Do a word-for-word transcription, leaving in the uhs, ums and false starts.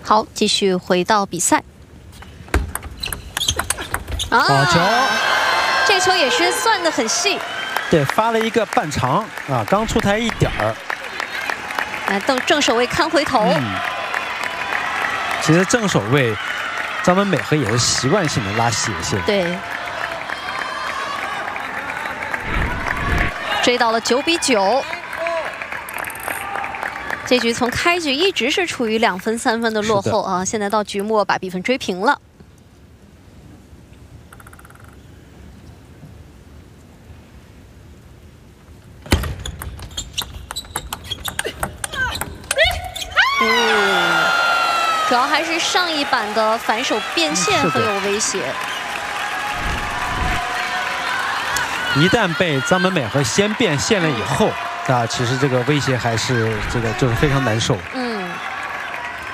好，继续回到比赛。啊， 好球！ 这球也是算得很细。 对，发了一个半长啊，刚出台一点儿。 来，正正手位看回头。 嗯，其实正手位，张本美和也是习惯性的拉斜线。 对。追到了九比九。这局从开局一直是处于两分、三分的落后啊，现在到局末把比分追平了。嗯，主要还是上一板的反手变线很有威胁。 一旦被张本美和先变线了以后，啊，其实这个威胁还是这个就是非常难受。 嗯。